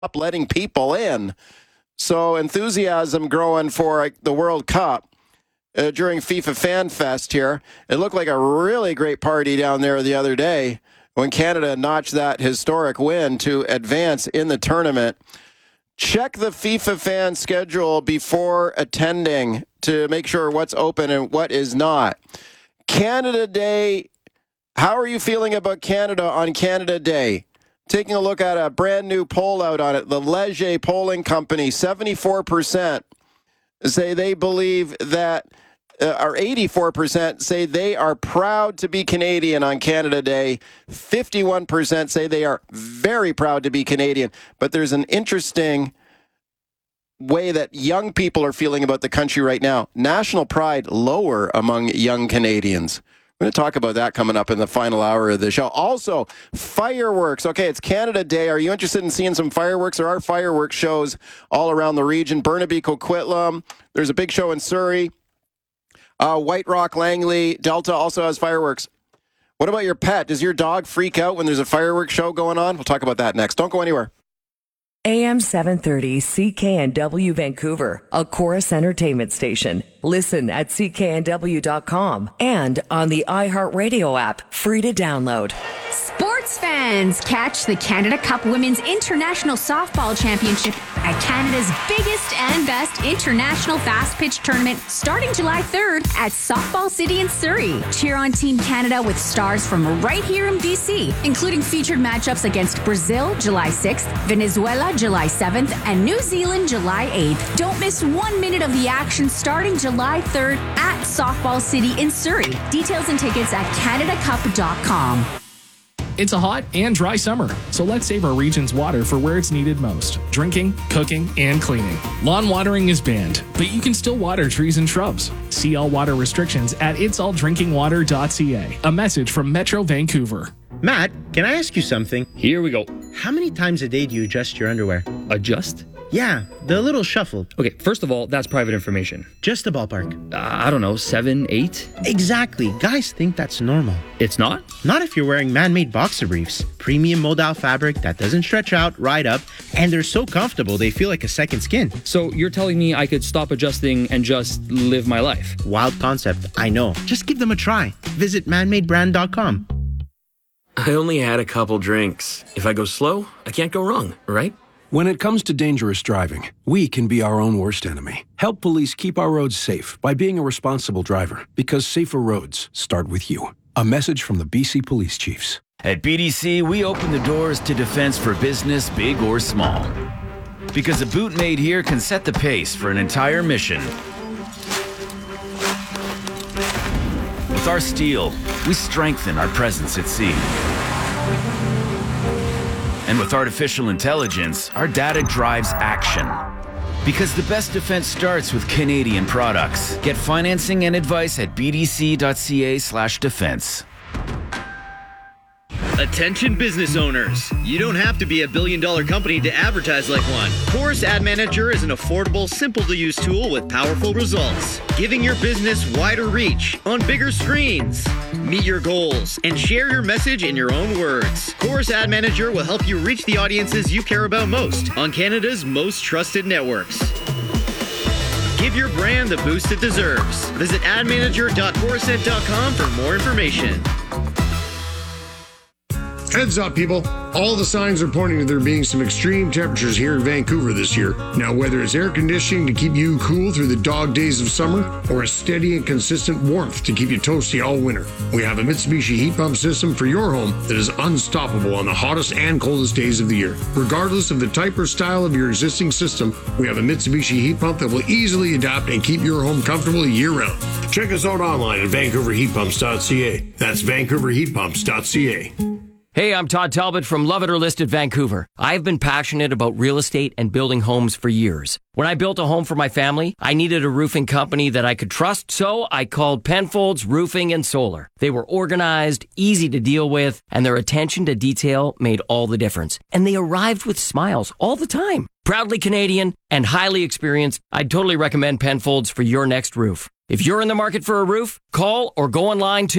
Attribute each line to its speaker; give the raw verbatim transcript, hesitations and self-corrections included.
Speaker 1: stop letting people in. So enthusiasm growing for the World Cup uh, during FIFA Fan Fest here. It looked like a really great party down there the other day when Canada notched that historic win to advance in the tournament. Check the FIFA fan schedule before attending to make sure what's open and what is not. Canada Day, how are you feeling about Canada on Canada Day? Taking a look at a brand new poll out on it, the Leger Polling Company, seventy-four percent say they believe that, uh, or eighty-four percent say they are proud to be Canadian on Canada Day. fifty-one percent say they are very proud to be Canadian. But there's an interesting way that young people are feeling about the country right now. National pride lower among young Canadians. We're going to talk about that coming up in the final hour of the show. Also, fireworks. Okay, it's Canada Day. Are you interested in seeing some fireworks? There are fireworks shows all around the region. Burnaby, Coquitlam. There's a big show in Surrey. Uh, White Rock, Langley, Delta also has fireworks. What about your pet? Does your dog freak out when there's a fireworks show going on? We'll talk about that next. Don't go anywhere.
Speaker 2: A M seven thirty C K N W Vancouver, a Chorus Entertainment station. Listen at C K N W dot com and on the iHeartRadio app, free to download.
Speaker 3: Sports fans, catch the Canada Cup Women's International Softball Championship at Canada's biggest and best international fast pitch tournament starting July third at Softball City in Surrey. Cheer on Team Canada with stars from right here in B C, including featured matchups against Brazil July sixth, Venezuela July seventh, and New Zealand July eighth. Don't miss one minute of the action starting July third at Softball City in Surrey. Details and tickets at Canada Cup dot com.
Speaker 4: It's a hot and dry summer, so let's save our region's water for where it's needed most. Drinking, cooking, and cleaning. Lawn watering is banned, but you can still water trees and shrubs. See all water restrictions at its all drinking water dot c a. A message from Metro Vancouver.
Speaker 5: Matt, can I ask you something?
Speaker 6: Here we go.
Speaker 5: How many times a day do you adjust your underwear?
Speaker 6: Adjust?
Speaker 5: Yeah, the little shuffle.
Speaker 6: Okay, first of all, that's private information.
Speaker 5: Just a ballpark.
Speaker 6: Uh, I don't know, seven, eight?
Speaker 5: Exactly. Guys think that's normal.
Speaker 6: It's not?
Speaker 5: Not if you're wearing man-made boxer briefs. Premium modal fabric that doesn't stretch out, ride up, and they're so comfortable they feel like a second skin.
Speaker 6: So you're telling me I could stop adjusting and just live my life?
Speaker 5: Wild concept, I know. Just give them a try. Visit man made brand dot com.
Speaker 7: I only had a couple drinks. If I go slow, I can't go wrong, right?
Speaker 8: When it comes to dangerous driving, we can be our own worst enemy. Help police keep our roads safe by being a responsible driver, because safer roads start with you. A message from the B C Police Chiefs.
Speaker 9: At B D C, we open the doors to defense for business, big or small. Because a boot made here can set the pace for an entire mission. With our steel, we strengthen our presence at sea. And with artificial intelligence, our data drives action. Because the best defense starts with Canadian products. Get financing and advice at b d c dot c a slash defense.
Speaker 10: Attention business owners. You don't have to be a billion dollar company to advertise like one. Chorus Ad Manager is an affordable, simple to use tool with powerful results, giving your business wider reach on bigger screens. Meet your goals and share your message in your own words. Chorus Ad Manager will help you reach the audiences you care about most on Canada's most trusted networks. Give your brand the boost it deserves. Visit ad manager dot chorused dot com for more information.
Speaker 11: Heads up, people. All the signs are pointing to there being some extreme temperatures here in Vancouver this year. Now, whether it's air conditioning to keep you cool through the dog days of summer or a steady and consistent warmth to keep you toasty all winter, we have a Mitsubishi heat pump system for your home that is unstoppable on the hottest and coldest days of the year. Regardless of the type or style of your existing system, we have a Mitsubishi heat pump that will easily adapt and keep your home comfortable year-round. Check us out online at vancouver heat pumps dot c a. That's vancouver heat pumps dot c a.
Speaker 12: Hey, I'm Todd Talbot from Love It or List It Vancouver. I've been passionate about real estate and building homes for years. When I built a home for my family, I needed a roofing company that I could trust, so I called Penfolds Roofing and Solar. They were organized, easy to deal with, and their attention to detail made all the difference. And they arrived with smiles all the time. Proudly Canadian and highly experienced, I'd totally recommend Penfolds for your next roof. If you're in the market for a roof, call or go online to